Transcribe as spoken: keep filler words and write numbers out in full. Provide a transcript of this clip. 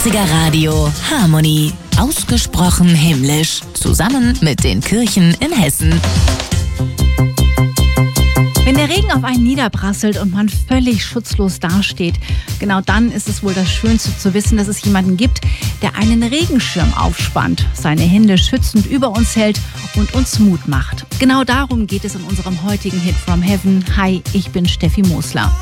neunziger Radio Harmony. Ausgesprochen himmlisch. Zusammen mit den Kirchen in Hessen. Wenn der Regen auf einen niederprasselt und man völlig schutzlos dasteht, genau dann ist es wohl das Schönste zu wissen, dass es jemanden gibt, der einen Regenschirm aufspannt, seine Hände schützend über uns hält und uns Mut macht. Genau darum geht es in unserem heutigen Hit from Heaven. Hi, ich bin Steffi Mosler.